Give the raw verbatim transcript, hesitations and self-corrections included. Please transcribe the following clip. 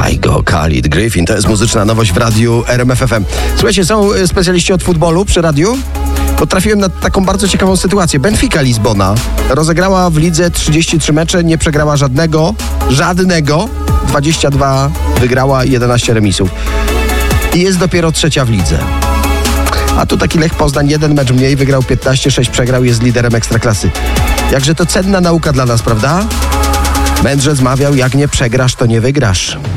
Kaigo, Khalid, Griffin, to jest muzyczna nowość w radiu R M F F M. Słuchajcie, są specjaliści od futbolu przy radiu? Bo trafiłem na taką bardzo ciekawą sytuację. Benfica Lizbona rozegrała w lidze trzydzieści trzy mecze, nie przegrała żadnego, żadnego, dwadzieścia dwa wygrała, jedenaście remisów. I jest dopiero trzecia w lidze. A tu taki Lech Poznań, jeden mecz mniej, wygrał piętnaście, sześć przegrał, jest liderem Ekstraklasy. Jakże to cenna nauka dla nas, prawda? Mędrzec mawiał, jak nie przegrasz, to nie wygrasz.